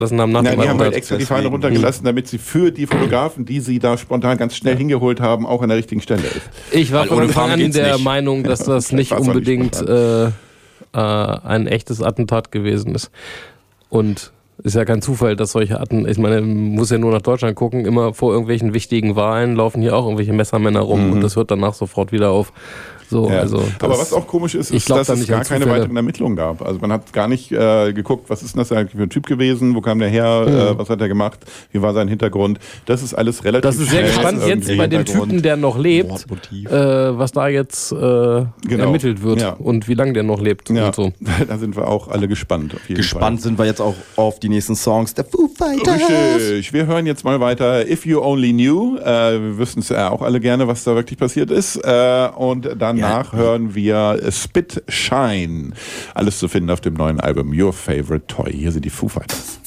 haben nach Nein, dem die haben halt Attentat. extra die Fahne runtergelassen, damit sie für die Fotografen, die sie da spontan ganz schnell hingeholt haben, auch an der richtigen Stelle ist. Ich war Weil von ohne Anfang Fahne an geht's der nicht. Meinung, dass das vielleicht nicht war's auch nicht unbedingt ein echtes Attentat gewesen ist. Und ist ja kein Zufall, dass solche ich meine, man muss ja nur nach Deutschland gucken, immer vor irgendwelchen wichtigen Wahlen laufen hier auch irgendwelche Messermänner rum und das hört danach sofort wieder auf. So, Ja. also Aber was auch komisch ist, ich glaub dass da es nicht gar an keine Zufälle. weiteren Ermittlungen gab. Also man hat gar nicht geguckt, was ist denn das eigentlich für ein Typ gewesen, wo kam der her, was hat er gemacht, wie war sein Hintergrund. Das ist alles relativ das ist sehr schnell gespannt jetzt irgendwie. bei dem Typen, der noch lebt, Mordmotiv. was da jetzt ermittelt wird Ja. und wie lange der noch lebt Ja, und so. da sind wir auch alle gespannt. Auf jeden Gespannt sind wir jetzt auch auf die nächsten Songs der Foo Fall. Fighters. Richtig, wir hören jetzt mal weiter If You Only Knew. Wir wüssten es ja auch alle gerne, was da wirklich passiert ist. Und danach hören wir Spit Shine. Alles zu finden auf dem neuen Album Your Favorite Toy. Hier sind die Foo Fighters.